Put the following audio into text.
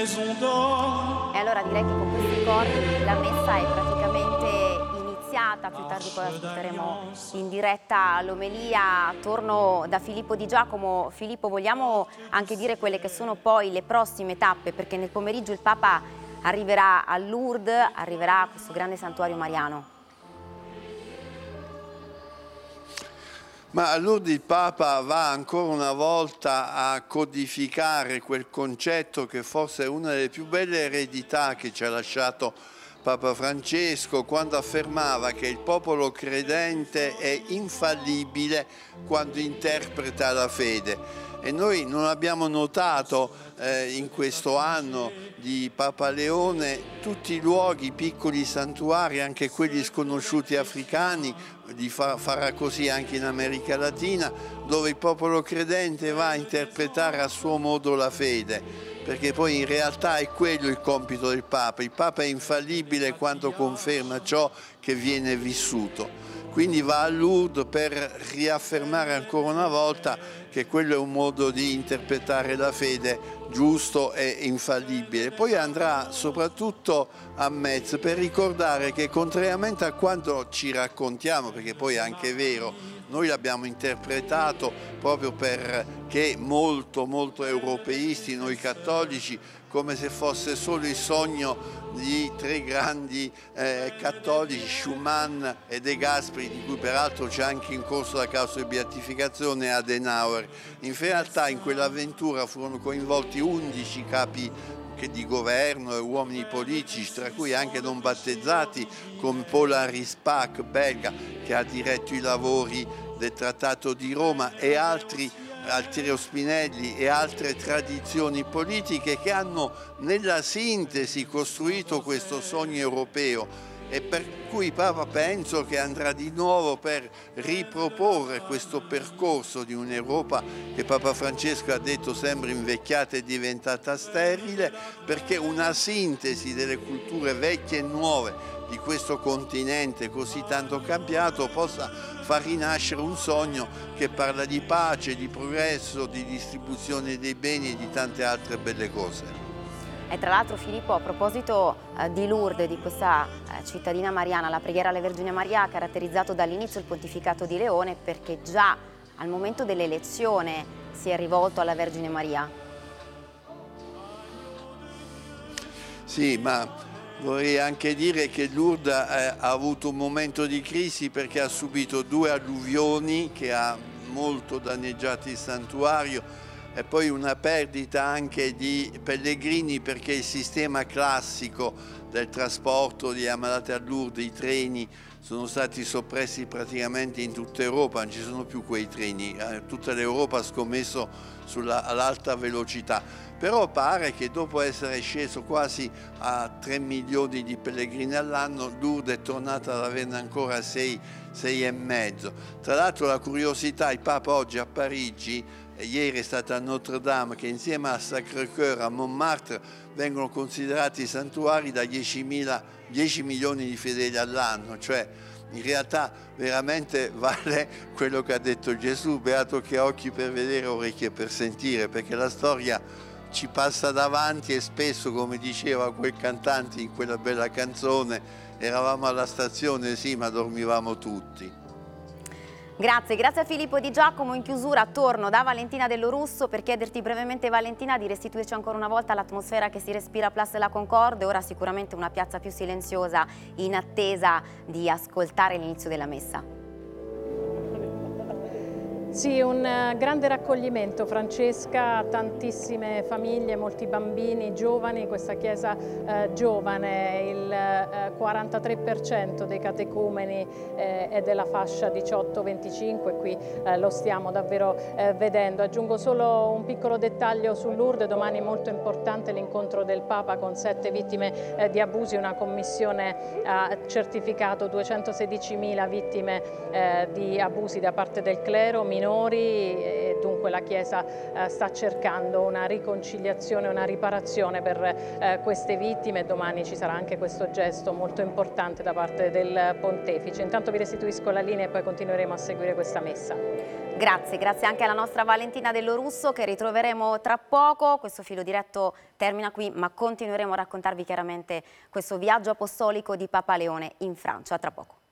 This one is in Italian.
maison d'or. E allora direi che con questi cordi la messa è praticamente iniziata, più tardi poi ascolteremo in diretta l'omelia. Torno da Filippo Di Giacomo. Filippo, vogliamo anche dire quelle che sono poi le prossime tappe, perché nel pomeriggio il Papa arriverà a Lourdes, arriverà a questo grande santuario mariano. Ma a Lourdes il Papa va ancora una volta a codificare quel concetto che forse è una delle più belle eredità che ci ha lasciato Papa Francesco, quando affermava che il popolo credente è infallibile quando interpreta la fede. E noi non abbiamo notato in questo anno di Papa Leone tutti i luoghi, piccoli santuari, anche quelli sconosciuti africani, farà così anche in America Latina, dove il popolo credente va a interpretare a suo modo la fede, perché poi in realtà è quello il compito del Papa. Il Papa è infallibile quando conferma ciò che viene vissuto. Quindi va a Lourdes per riaffermare ancora una volta che quello è un modo di interpretare la fede giusto e infallibile. Poi andrà soprattutto a Metz per ricordare che, contrariamente a quanto ci raccontiamo, perché poi è anche vero, noi l'abbiamo interpretato proprio perché molto europeisti, noi cattolici, come se fosse solo il sogno di tre grandi cattolici, Schumann e De Gasperi, di cui peraltro c'è anche in corso la causa di beatificazione, Adenauer. In realtà in quell'avventura furono coinvolti 11 capi di governo e uomini politici, tra cui anche non battezzati come Paul-Henri Spaak, belga, che ha diretto i lavori del Trattato di Roma, e altri, Altiero Spinelli e altre tradizioni politiche che hanno nella sintesi costruito questo sogno europeo, e per cui Papa penso che andrà di nuovo per riproporre questo percorso di un'Europa che Papa Francesco ha detto sembra invecchiata e diventata sterile, perché una sintesi delle culture vecchie e nuove di questo continente così tanto cambiato possa far rinascere un sogno che parla di pace, di progresso, di distribuzione dei beni e di tante altre belle cose. E tra l'altro, Filippo, a proposito di Lourdes, di questa cittadina mariana, la preghiera alla Vergine Maria ha caratterizzato dall'inizio il pontificato di Leone, perché già al momento dell'elezione si è rivolto alla Vergine Maria. Sì, ma vorrei anche dire che Lourdes ha avuto un momento di crisi perché ha subito 2 alluvioni che ha molto danneggiato il santuario, e poi una perdita anche di pellegrini, perché il sistema classico del trasporto di ammalati a Lourdes, i treni, sono stati soppressi praticamente in tutta Europa, non ci sono più quei treni, tutta l'Europa ha scommesso sull'alta velocità. Però pare che dopo essere sceso quasi a 3 milioni di pellegrini all'anno, Lourdes è tornata ad averne ancora 6,5. Tra l'altro la curiosità, il Papa oggi a Parigi, ieri è stata a Notre Dame, che insieme a Sacré-Cœur, a Montmartre, vengono considerati santuari da 10 milioni di fedeli all'anno, cioè in realtà veramente vale quello che ha detto Gesù: beato che ha occhi per vedere, orecchie per sentire, perché la storia ci passa davanti e spesso, come diceva quel cantante in quella bella canzone, eravamo alla stazione, sì, ma dormivamo tutti. Grazie a Filippo Di Giacomo. In chiusura torno da Valentina Dellorusso per chiederti brevemente, Valentina, di restituirci ancora una volta l'atmosfera che si respira a Place de la Concorde, ora sicuramente una piazza più silenziosa in attesa di ascoltare l'inizio della messa. Sì, un grande raccoglimento, Francesca, tantissime famiglie, molti bambini, giovani, questa chiesa giovane, il 43% dei catecumeni è della fascia 18-25, qui lo stiamo davvero vedendo. Aggiungo solo un piccolo dettaglio su Lourdes: domani molto importante l'incontro del Papa con 7 vittime di abusi, una commissione ha certificato 216.000 vittime di abusi da parte del clero, minori, dunque la Chiesa sta cercando una riconciliazione, una riparazione per queste vittime. Domani ci sarà anche questo gesto molto importante da parte del Pontefice. Intanto vi restituisco la linea e poi continueremo a seguire questa messa. Grazie, grazie anche alla nostra Valentina Dello Russo che ritroveremo tra poco. Questo filo diretto termina qui, ma continueremo a raccontarvi chiaramente questo viaggio apostolico di Papa Leone in Francia. Tra poco.